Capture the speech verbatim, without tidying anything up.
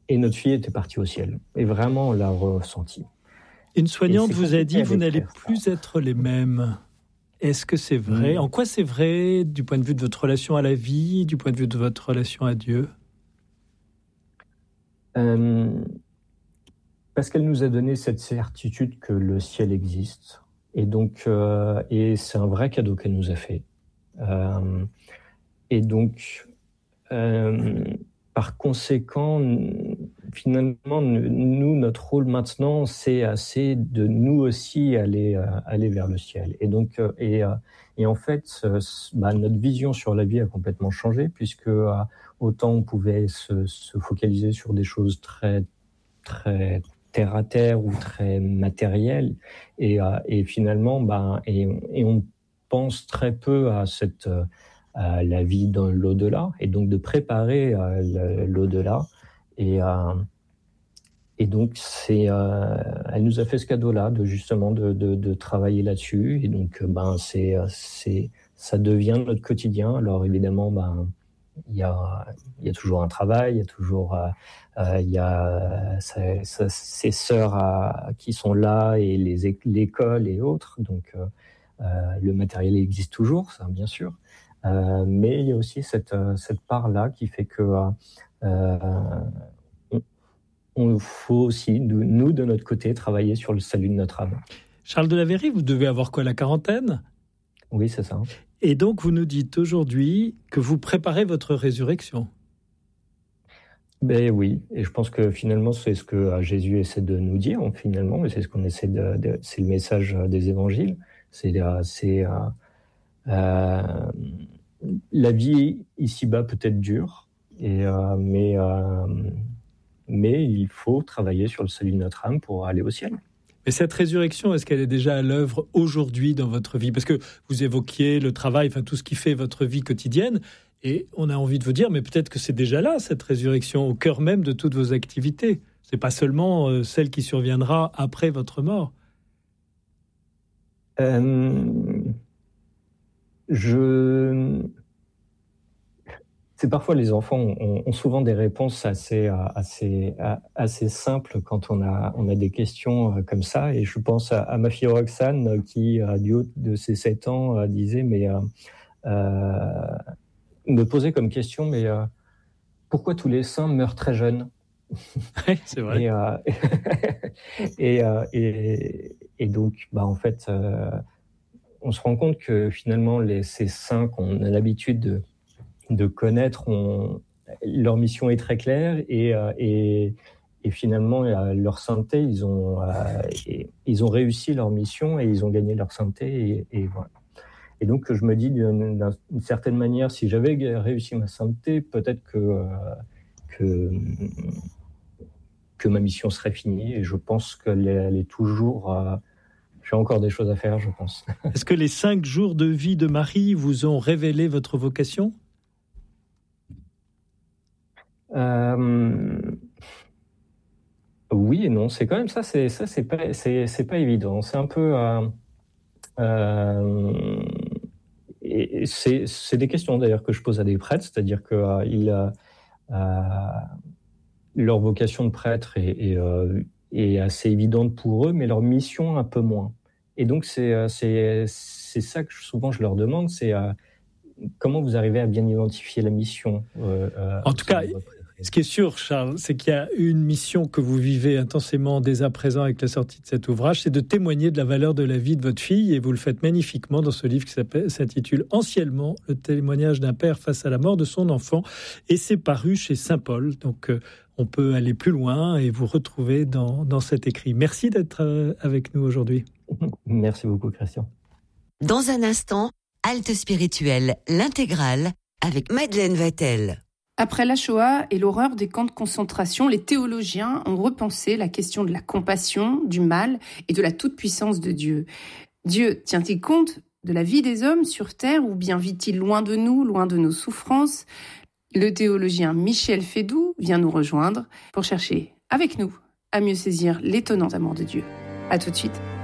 et notre fille était partie au ciel. Et vraiment, on l'a ressenti. Une soignante vous a dit, vous n'allez plus être les mêmes. Est-ce que c'est vrai ? mmh. En quoi c'est vrai du point de vue de votre relation à la vie, du point de vue de votre relation à Dieu ? euh, Parce qu'elle nous a donné cette certitude que le ciel existe. Et donc, euh, et c'est un vrai cadeau qu'elle nous a fait. Euh, et donc, euh, par conséquent, finalement, nous, notre rôle maintenant, c'est assez de nous aussi aller, euh, aller vers le ciel. Et donc, euh, et, euh, et en fait, euh, bah, notre vision sur la vie a complètement changé, puisque euh, autant on pouvait se, se focaliser sur des choses très, très terre à terre ou très matérielles, et, euh, et finalement, bah, et, et on pense très peu à cette euh, à la vie dans l'au-delà, et donc de préparer euh, l'au-delà. Et, euh, et donc, c'est, euh, elle nous a fait ce cadeau-là, de justement de, de, de travailler là-dessus. Et donc, ben, c'est, c'est, ça devient notre quotidien. Alors évidemment, ben, il y a, il y a toujours un travail, il y a toujours, euh, euh, il y a ses, ses sœurs à, qui sont là, et les, l'école et autres. Donc, euh, euh, le matériel existe toujours, ça, bien sûr. Euh, mais il y a aussi cette, cette part-là qui fait que euh, on, on faut aussi, de, nous, de notre côté, travailler sur le salut de notre âme. Charles de la Verrie, vous devez avoir quoi, la quarantaine ? Oui, c'est ça. Et donc, vous nous dites aujourd'hui que vous préparez votre résurrection. Ben oui, et je pense que finalement, c'est ce que Jésus essaie de nous dire, finalement, et c'est ce qu'on essaie de, de c'est le message des évangiles. C'est, c'est euh, euh, la vie ici-bas peut être dure, et, euh, mais, euh, mais il faut travailler sur le salut de notre âme pour aller au ciel. Mais cette résurrection, est-ce qu'elle est déjà à l'œuvre aujourd'hui dans votre vie ? Parce que vous évoquiez le travail, enfin tout ce qui fait votre vie quotidienne, et on a envie de vous dire, mais peut-être que c'est déjà là, cette résurrection, au cœur même de toutes vos activités. C'est pas seulement euh, celle qui surviendra après votre mort. Euh, je... C'est parfois les enfants ont, ont souvent des réponses assez, assez, assez simples quand on a, on a des questions comme ça. Et je pense à, à ma fille Roxane qui, du haut de ses sept ans, disait, mais euh, euh, me posait comme question, mais euh, pourquoi tous les saints meurent très jeunes ? Oui, c'est vrai. Et, euh, et, euh, et, et donc, bah, en fait, euh, on se rend compte que finalement, les, ces saints qu'on a l'habitude de de connaître, on, leur mission est très claire, et, euh, et, et finalement, euh, leur sainteté, ils ont, euh, et, ils ont réussi leur mission et ils ont gagné leur sainteté, et, et voilà. Et donc, je me dis, d'une, d'une certaine manière, si j'avais réussi ma sainteté, peut-être que, euh, que, que ma mission serait finie, et je pense qu'elle est, elle est toujours... Euh, j'ai encore des choses à faire, je pense. Est-ce que les cinq jours de vie de Marie vous ont révélé votre vocation ? Euh, oui et non, c'est quand même ça, c'est ça, c'est pas, c'est, c'est pas évident. C'est un peu, euh, euh, et c'est, c'est des questions d'ailleurs que je pose à des prêtres, c'est-à-dire que euh, ils, euh, leur vocation de prêtre est, est, euh, est assez évidente pour eux, mais leur mission un peu moins. Et donc c'est, c'est, c'est ça que souvent je leur demande, c'est euh, comment vous arrivez à bien identifier la mission. Euh, en tout cas. Ce qui est sûr, Charles, c'est qu'il y a une mission que vous vivez intensément dès à présent avec la sortie de cet ouvrage, c'est de témoigner de la valeur de la vie de votre fille, et vous le faites magnifiquement dans ce livre qui s'intitule « Anciennement, le témoignage d'un père face à la mort de son enfant », et c'est paru chez Saint-Paul. Donc, euh, on peut aller plus loin et vous retrouver dans, dans cet écrit. Merci d'être euh, avec nous aujourd'hui. Merci beaucoup, Christian. Dans un instant, Halte spirituelle, l'intégrale, avec Madeleine Vatel. Après la Shoah et l'horreur des camps de concentration, les théologiens ont repensé la question de la compassion, du mal et de la toute-puissance de Dieu. Dieu tient-il compte de la vie des hommes sur Terre, ou bien vit-il loin de nous, loin de nos souffrances ? Le théologien Michel Fédoux vient nous rejoindre pour chercher, avec nous, à mieux saisir l'étonnant amour de Dieu. À tout de suite.